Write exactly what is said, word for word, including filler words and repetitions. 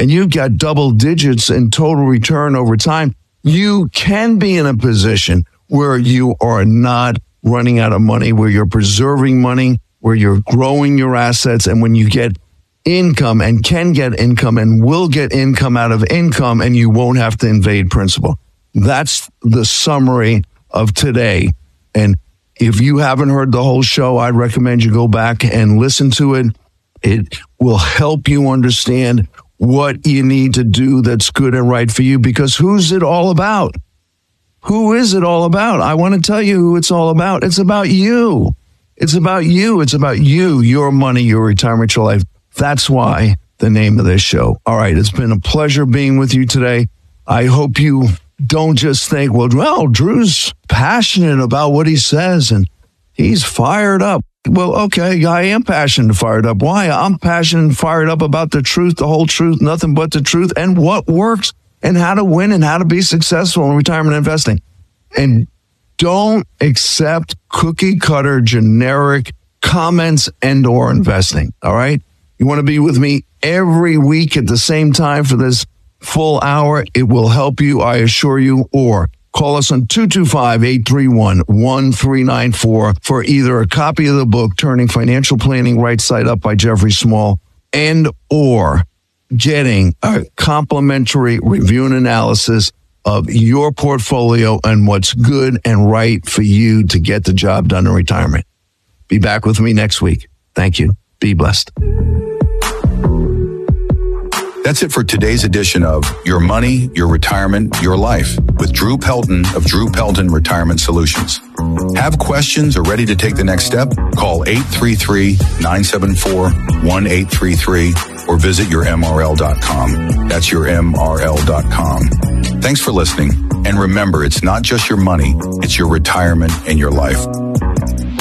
and you've got double digits in total return over time, you can be in a position where you are not running out of money, where you're preserving money, where you're growing your assets. And when you get income and can get income and will get income out of income, and you won't have to invade principal. That's the summary of today. And if you haven't heard the whole show, I'd recommend you go back and listen to it. It will help you understand what you need to do that's good and right for you, because who's it all about? Who is it all about? I want to tell you who it's all about. It's about you. It's about you. It's about you, your money, your retirement, your life. That's why the name of this show. All right. It's been a pleasure being with you today. I hope you don't just think, well, well, Drew's passionate about what he says and he's fired up. Well, okay, I am passionate and fired up. Why? I'm passionate and fired up about the truth, the whole truth, nothing but the truth, and what works, and how to win and how to be successful in retirement investing. And don't accept cookie cutter, generic comments and or investing. All right. You want to be with me every week at the same time for this full hour. It will help you, I assure you. Or call us on two two five, eight three one, one three nine four for either a copy of the book, Turning Financial Planning Right Side Up by Jeffrey Small, and or getting a complimentary review and analysis of your portfolio and what's good and right for you to get the job done in retirement. Be back with me next week. Thank you. Be blessed. That's it for today's edition of Your Money, Your Retirement, Your Life with Drew Pelton of Drew Pelton Retirement Solutions. Have questions or ready to take the next step? Call eight three three, nine seven four, one eight three three or visit your M R L dot com. That's your M R L dot com. Thanks for listening. And remember, it's not just your money, it's your retirement and your life.